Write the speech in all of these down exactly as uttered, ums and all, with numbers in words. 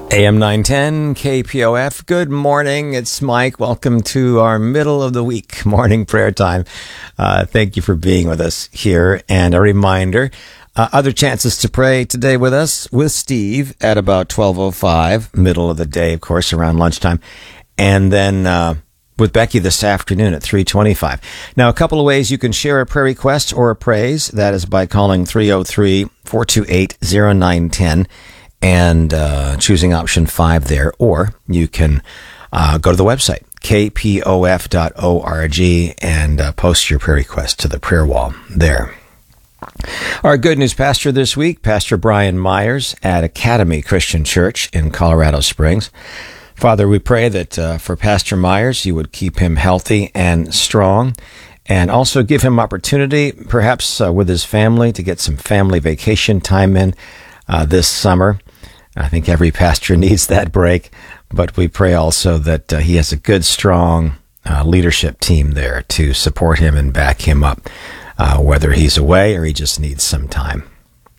A M nine ten, K P O F. Good morning. It's Mike. Welcome to our middle of the week morning prayer time. Uh, thank you for being with us here. And a reminder, uh, other chances to pray today with us, with Steve at about twelve oh five, middle of the day, of course, around lunchtime. And then uh, with Becky this afternoon at three twenty-five. Now, a couple of ways you can share a prayer request or a praise. That is by calling three oh three, four two eight, oh nine one oh. And uh, choosing option five there, or you can uh, go to the website, k p o f dot org, and uh, post your prayer request to the prayer wall there. Our good news pastor this week, Pastor Brian Myers at Academy Christian Church in Colorado Springs. Father, we pray that uh, for Pastor Myers, you would keep him healthy and strong, and also give him opportunity, perhaps uh, with his family, to get some family vacation time in uh, this summer. I think every pastor needs that break, but we pray also that uh, he has a good, strong uh, leadership team there to support him and back him up, uh, whether he's away or he just needs some time.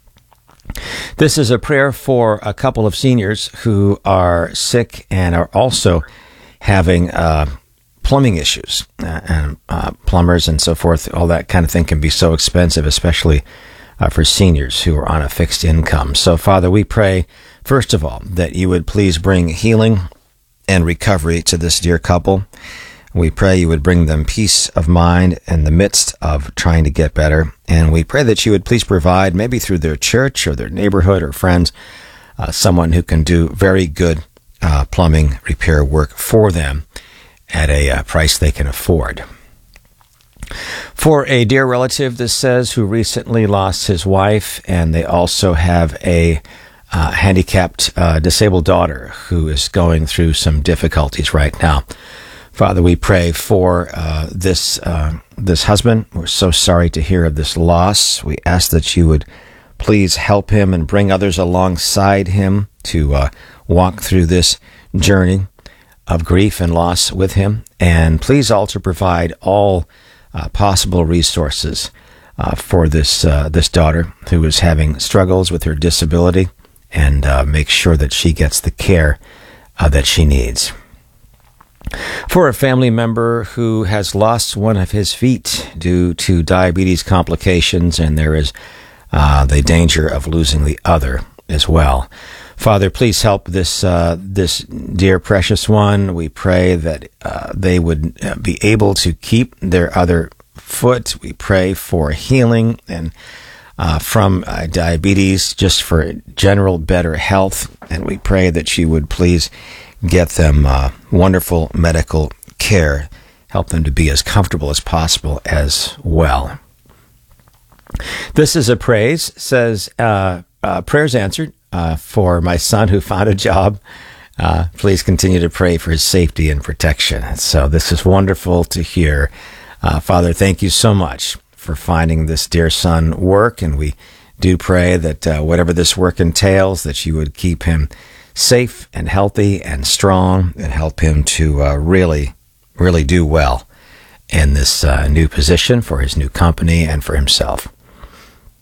This is a prayer for a couple of seniors who are sick and are also having uh, plumbing issues, uh, and uh, plumbers and so forth. All that kind of thing can be so expensive, especially uh, for seniors who are on a fixed income. So, Father, we pray, first of all, that you would please bring healing and recovery to this dear couple. We pray you would bring them peace of mind in the midst of trying to get better. And we pray that you would please provide, maybe through their church or their neighborhood or friends, uh, someone who can do very good uh, plumbing repair work for them at a uh, price they can afford. For a dear relative, this says, who recently lost his wife, and they also have a Uh, handicapped, uh, disabled daughter who is going through some difficulties right now. Father, we pray for uh, this uh, this husband. We're so sorry to hear of this loss. We ask that you would please help him and bring others alongside him to uh, walk through this journey of grief and loss with him. And please also provide all uh, possible resources uh, for this uh, this daughter who is having struggles with her disability, and uh, make sure that she gets the care uh, that she needs. For a family member who has lost one of his feet due to diabetes complications, and there is uh, the danger of losing the other as well. Father, please help this uh, this dear precious one. We pray that uh, they would be able to keep their other foot. We pray for healing and Uh, from uh, diabetes, just for general better health. And we pray that you would please get them uh, wonderful medical care, help them to be as comfortable as possible as well. This is a praise, says, uh, uh, prayers answered uh, for my son who found a job. Uh, please continue to pray for his safety and protection. So this is wonderful to hear. Uh, Father, thank you so much for finding this dear son work, and we do pray that uh, whatever this work entails, that you would keep him safe and healthy and strong, and help him to uh, really, really do well in this uh, new position for his new company and for himself.